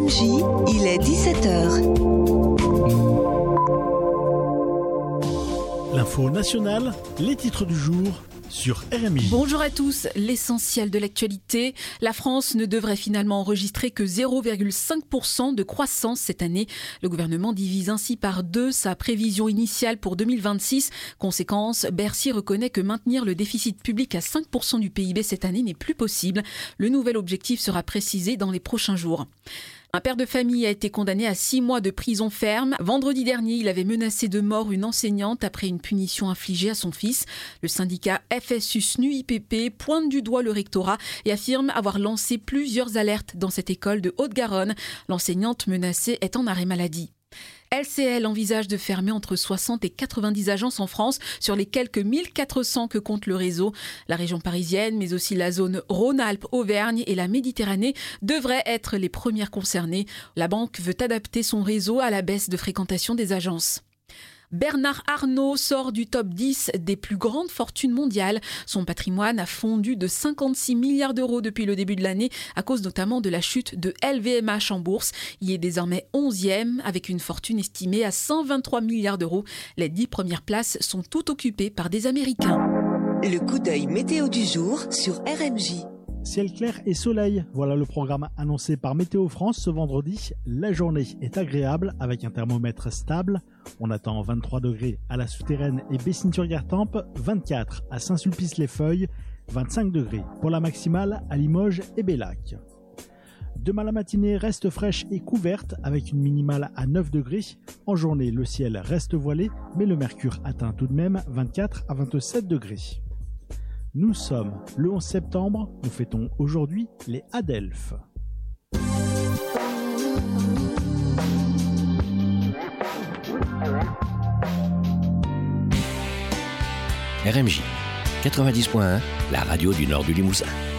RMJ, il est 17h. L'info nationale, les titres du jour sur RMJ. Bonjour à tous, l'essentiel de l'actualité. La France ne devrait finalement enregistrer que 0,5% de croissance cette année. Le gouvernement divise ainsi par 2 sa prévision initiale pour 2026. Conséquence, Bercy reconnaît que maintenir le déficit public à 5% du PIB cette année n'est plus possible. Le nouvel objectif sera précisé dans les prochains jours. Un père de famille a été condamné à 6 mois de prison ferme. Vendredi dernier, il avait menacé de mort une enseignante après une punition infligée à son fils. Le syndicat FSU-SNU-IPP pointe du doigt le rectorat et affirme avoir lancé plusieurs alertes dans cette école de Haute-Garonne. L'enseignante menacée est en arrêt maladie. LCL envisage de fermer entre 60 et 90 agences en France sur les quelques 1400 que compte le réseau. La région parisienne, mais aussi la zone Rhône-Alpes-Auvergne et la Méditerranée devraient être les premières concernées. La banque veut adapter son réseau à la baisse de fréquentation des agences. Bernard Arnault sort du top 10 des plus grandes fortunes mondiales. Son patrimoine a fondu de 56 milliards d'euros depuis le début de l'année à cause notamment de la chute de LVMH en bourse. Il est désormais 11e avec une fortune estimée à 123 milliards d'euros. Les 10 premières places sont toutes occupées par des Américains. Le coup d'œil météo du jour sur RMJ. Ciel clair et soleil, voilà le programme annoncé par Météo France ce vendredi. La journée est agréable avec un thermomètre stable. On attend 23 degrés à la Souterraine et Bessines-sur-Gartempe, 24 à Saint-Sulpice-les-Feuilles, 25 degrés pour la maximale à Limoges et Bellac. Demain la matinée reste fraîche et couverte avec une minimale à 9 degrés. En journée, le ciel reste voilé, mais le mercure atteint tout de même 24 à 27 degrés. Nous sommes le 11 septembre, nous fêtons aujourd'hui les Adelphes. RMJ 90.1, la radio du nord du Limousin.